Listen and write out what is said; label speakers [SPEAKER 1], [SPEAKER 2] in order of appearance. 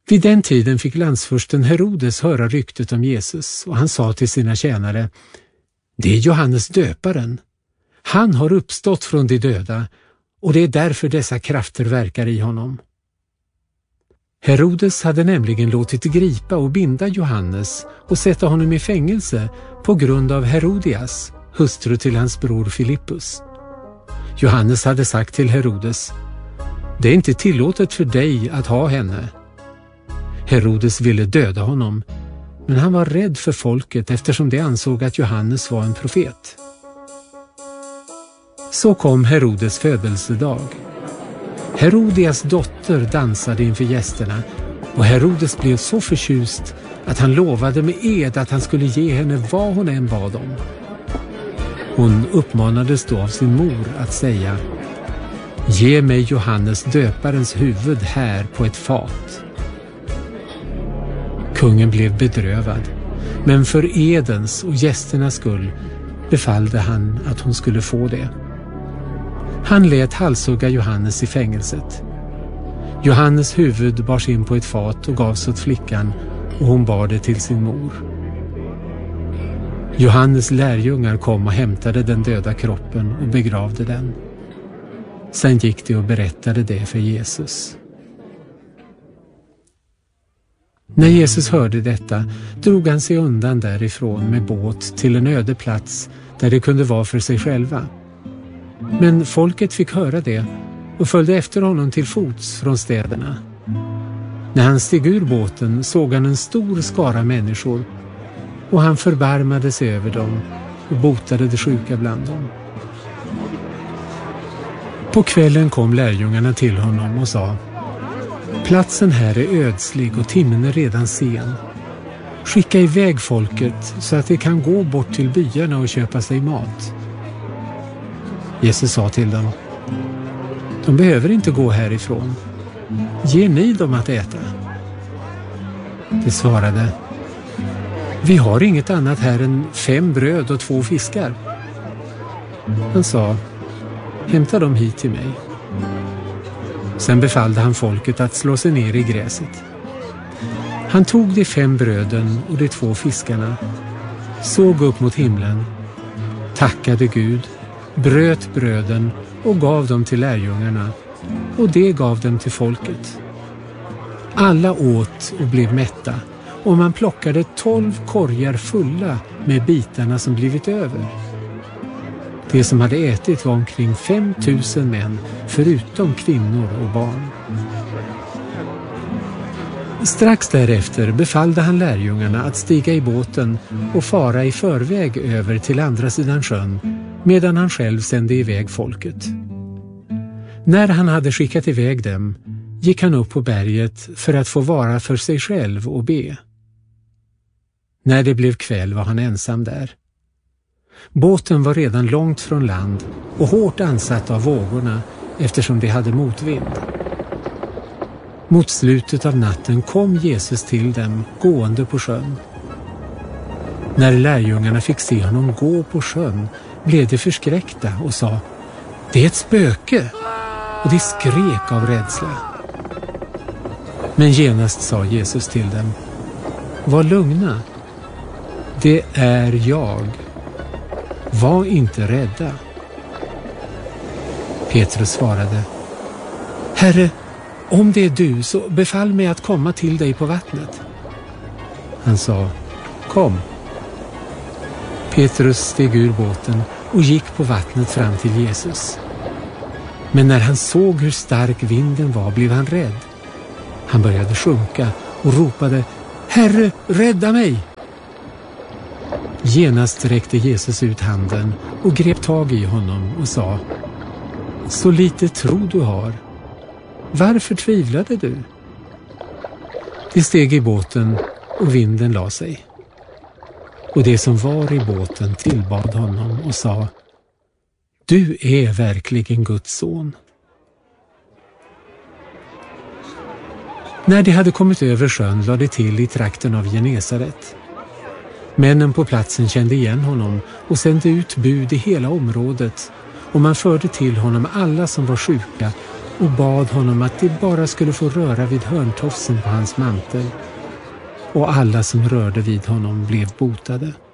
[SPEAKER 1] Vid den tiden fick landsfursten Herodes höra ryktet om Jesus och han sa till sina tjänare: Det är Johannes döparen. Han har uppstått från de döda och det är därför dessa krafter verkar i honom. Herodes hade nämligen låtit gripa och binda Johannes och sätta honom i fängelse på grund av Herodias, hustru till hans bror Filippus. Johannes hade sagt till Herodes: Det är inte tillåtet för dig att ha henne. Herodes ville döda honom, men han var rädd för folket eftersom de ansåg att Johannes var en profet. Så kom Herodes födelsedag. Herodias dotter dansade inför gästerna och Herodes blev så förtjust att han lovade med ed att han skulle ge henne vad hon än bad om. Hon uppmanades då av sin mor att säga: Ge mig Johannes döparens huvud här på ett fat. Kungen blev bedrövad, men för edens och gästernas skull befallde han att hon skulle få det. Han lät halshugga Johannes i fängelset. Johannes huvud bars in på ett fat och gavs åt flickan och hon bar det till sin mor. Johannes lärjungar kom och hämtade den döda kroppen och begravde den. Sen gick de och berättade det för Jesus. När Jesus hörde detta drog han sig undan därifrån med båt till en öde plats där det kunde vara för sig själva. Men folket fick höra det och följde efter honom till fots från städerna. När han steg ur båten såg han en stor skara människor och han förbarmade sig över dem och botade de sjuka bland dem. På kvällen kom lärjungarna till honom och sa: Platsen här är ödslig och timmen är redan sen. Skicka iväg folket så att de kan gå bort till byarna och köpa sig mat. Jesus sa till dem: De behöver inte gå härifrån. Ge ni dem att äta? De svarade: Vi har inget annat här än 5 bröd och 2 fiskar. Han sa: Hämta dem hit till mig. Sen befallde han folket att slå sig ner i gräset. Han tog de 5 bröden och de 2 fiskarna, såg upp mot himlen, tackade Gud, bröt bröden och gav dem till lärjungarna, och det gav dem till folket. Alla åt och blev mätta, och man plockade 12 korgar fulla med bitarna som blivit över. Det som hade ätit var omkring 5 000 män, förutom kvinnor och barn. Strax därefter befallde han lärjungarna att stiga i båten och fara i förväg över till andra sidan sjön, medan han själv sände iväg folket. När han hade skickat iväg dem gick han upp på berget för att få vara för sig själv och be. När det blev kväll var han ensam där. Båten var redan långt från land och hårt ansatt av vågorna eftersom de hade motvind. Mot slutet av natten kom Jesus till dem gående på sjön. När lärjungarna fick se honom gå på sjön blev de förskräckta och sa: Det är ett spöke! Och de skrek av rädsla. Men genast sa Jesus till dem: Var lugna, det är jag. Var inte rädda. Petrus svarade: Herre, om det är du så befall mig att komma till dig på vattnet. Han sa: Kom. Petrus steg ur båten och gick på vattnet fram till Jesus. Men när han såg hur stark vinden var blev han rädd. Han började sjunka och ropade: Herre, rädda mig! Genast räckte Jesus ut handen och grep tag i honom och sa: Så lite tro du har. Varför tvivlade du? De steg i båten och vinden la sig. Och det som var i båten tillbad honom och sa: Du är verkligen Guds son. När de hade kommit över sjön lade de till i trakten av Genesaret. Männen på platsen kände igen honom och sände ut bud i hela området, och man förde till honom alla som var sjuka och bad honom att de bara skulle få röra vid hörntofsen på hans mantel. Och alla som rörde vid honom blev botade.